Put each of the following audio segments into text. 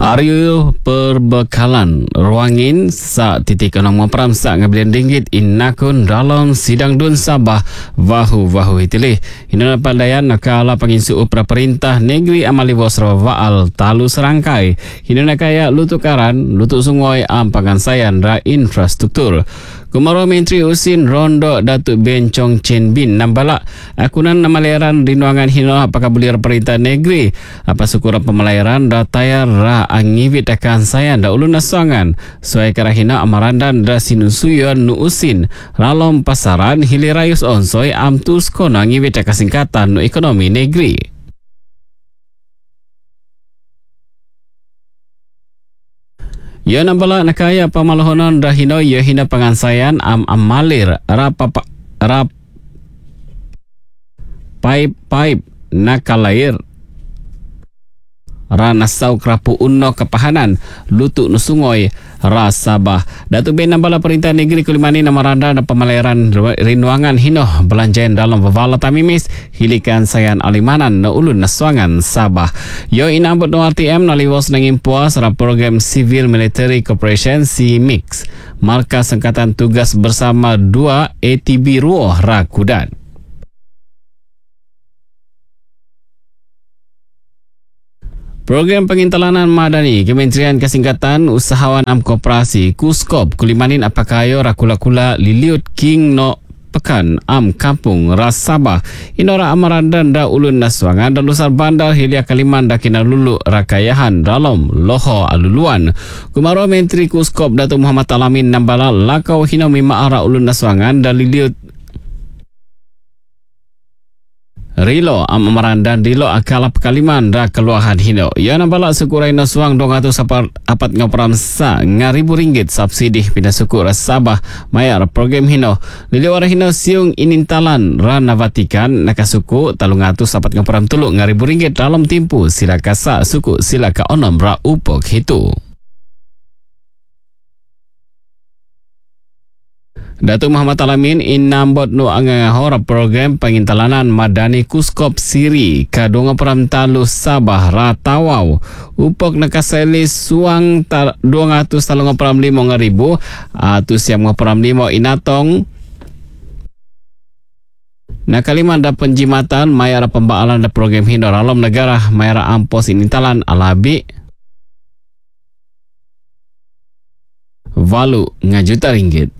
Ariu perbekalan ruangin sa titik onong mapram sa ngabilan ringgit inakun dalam sidang dun Sabah wahu itilih. Hinana pandayan nakala panginsu upra perintah negeri amali wasra waal talu serangkai. Hinana kaya lutukaran lutuk sungoy am pangansayan ra infrastruktur. Kumaro Menteri Usin Rondo Datuk Bencong Chen Bin nambala akunan namalayaran rinuangan hino apakah belir perintah negeri apa syukuran pemelayaran datayar ra angivit akan sayan da ulun nasangan suai karahina amarandan da sinusuyon nu Usin ralom pasaran hilirayus onsoy amtus kono angivit akasingkatan nu ekonomi negeri. Ya nambala nakaya pamalahonon rahino ya hina pangansayan amalir rap pipe nakalair ranasau krapu unno kepahanan lutuk nusungoy rasabah. Datuk Ben nambala perintah negeri Kulimani namaranda dan pemalayaran rinuangan hino belanjain dalam wavala tamimis hilikan sayan alimanan na ulun naswangan Sabah. Yo inambut no RTM naliwas nangimpuas ra program Civil Military Cooperation CMIX markas angkatan tugas bersama 2 ATB Ruoh Rakudan. Program Pengintalanan Madani Kementerian Kesingkatan Usahawan Am Koperasi Kuskop Kulimanin apakayo rakula-kula liliut king no pekan am kampung Rasabah inora amarandan da ulun naswangan da lusar bandar hilia kaliman da kinalulu rakayahan dalam loho aluluan. Kumaro Menteri Kuskop Datuk Muhammad Alamin nambala lakau hino mima ara ulun naswangan da liliut Rilo amarandan dilo akalap kaliman da keluahan hino. Ya nambala sukurai naswang 200 apat ngapram sa RM1,000 subsidi pina suku Sabah mayar program hino. Liliwara hino siung inintalan rana Vatikan nakasuku 300 apat ngapram tuluk RM1,000 dalam timpu sila kasa suku sila ka onom ra upok hitu. Datuk Muhammad Alamin inambot nu angahora program pengintalanan Madani Kuskop Siri kadunga peramtalu Sabah Ratawau upok nakaseli suang 235,000 atu siam ngoperam 5 inatong nakaliman da penjimatan mayara pembaalan da program hindor alam negara mayara ampos inintalan alabi walu ngajuta ringgit.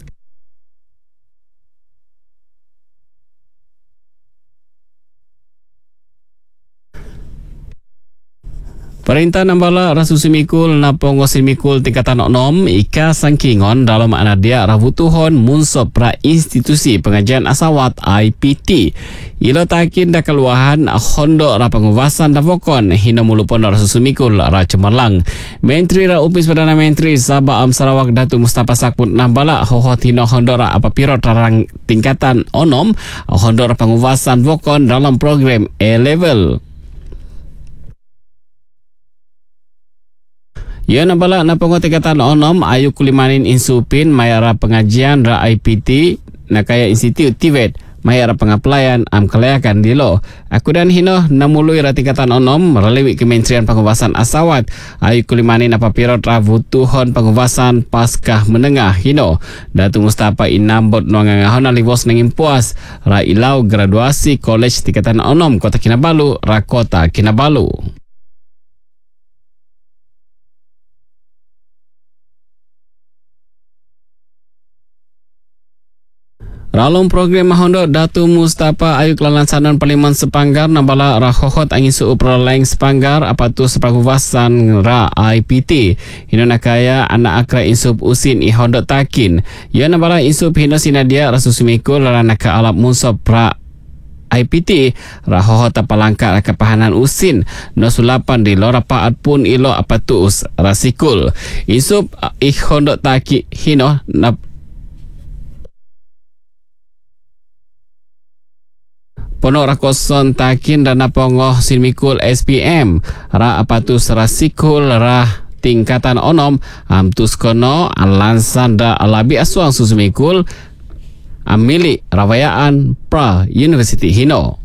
Perintah nambala rasu simikul na pongo simikul tingkatan onom ika sangkingon dalam anadia ravutuhon munsop pra institusi pengajian asawat IPT. Ilo takin da keluahan hondo ra penguvasan da vokon hina mulupon rasu simikul ra cemerlang. Menteri ra upis Perdana Menteri Sabah Am Sarawak Datuk Mustafa Sakput nambala hohot hino hondo ra apapiro tarang tingkatan onom hondo ra penguvasan vokon dalam program A-Level. Ya nambala na pongo tingkatan onom ayu kulimanin insupin mayara pengajian ra IPT nakaya institut TVET mayara pengaplayan am kelayakan dilo. Aku dan hino namului ra tingkatan onom relewi Kementerian Pengubasan Asawat ayu kulimanin apapirot ravutuhon pengubasan paskah menengah hino. Datuk Mustafa inambot nuangangahon aliwos nangimpuas ra ilau graduasi kolej tingkatan onom Kota Kinabalu ra Kota Kinabalu. Ralom program mahondo Datu Mustafa Ayuk Lalansanan Parlimen Sepanggar nambala rahohot angin suup ralaing Sepanggar apatu sepakuvasan ra IPT hino nakaya anak akra insup usin ihondo takin ya nambala insup hino sinadia rasu sumikul naka alap munsop ra IPT rahohot apalangka kepahanan usin no sulapan di lora paat pun ilo apatus rasikul insup ihondo taki hino Ponok rakoson takin dan napongoh simikul SPM ra apatus rasikul ra tingkatan onom amtus kono alansan da alabi aswang susumikul amili rawayaan pra University Hino.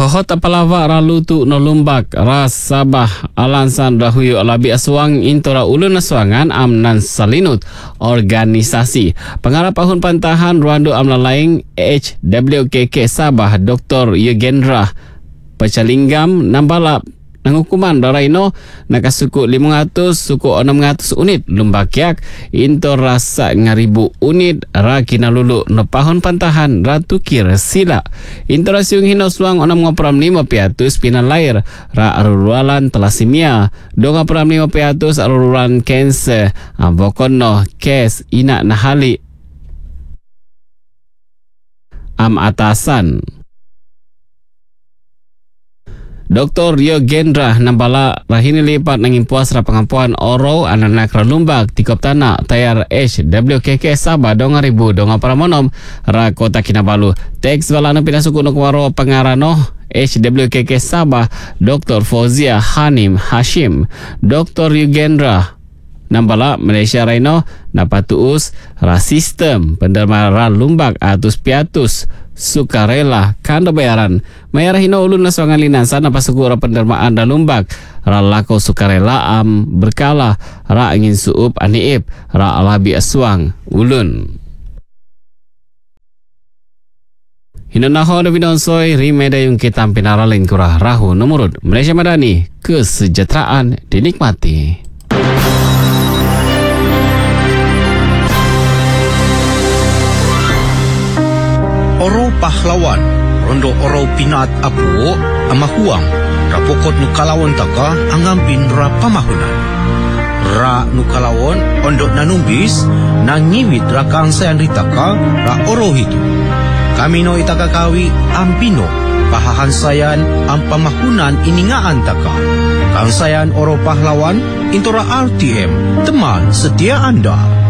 Kohot apalava ralu tu no lumbak ras Sabah alansan rahuyu alabi aswang intora ulun aswangan amnan salinut organisasi pengarap ahun pantahan Ruando amlalaing HWKK Sabah Dr. Yugendra Pacalinggam nambalap nangukuman daraino nakasuku 500 suku 600 unit lumbakyak into rasa 1000 unit ra kinalulu no pahon pantahan ratu kir sila into rasyung hinoswang 6,5 piatus pinalair ra arulualan telasemia 2,5 piatus arulualan cancer bokono kes ina nahali atasan Dr. Yugendra nambala rahini lipat nanging puas ra pengampuan oro ananak ralumbak tikop tanah tayar HWKK Sabah 2000 donga paramonom ra kota Kinabalu teks balana pinasuku no kwaro pangarano HWKK Sabah Dr. Fauzia Hanim Hashim Dr. Yugendra nambala Malaysia Rhino napatuus ra sistem penderma ralumbak atus piatus sukarela kanda bayaran mayar hino ulun naswangan linansa napasukura pendermaan dan lumbak ra lako sukarela berkala ra angin suup aniip ra alabi aswang ulun hinanaho na bidonsoy rimeda yung kitam pinaralin kurah rahu nomorud Malaysia Madani kesejahteraan dinikmati. Oro pahlawan, rondo oro pinat apu, amahuang, rapokot nukalawon taka, angampin ra pamahunan. Ra nukalawon, ondok nanumbis, nangiwit ra kangsayan ritaka, ra oro hitu. Kami no itakakawi, ampino, pahahansayan, ang pamahunan iningaan taka. Kangsayan oro pahlawan, intora RTM, teman setia anda.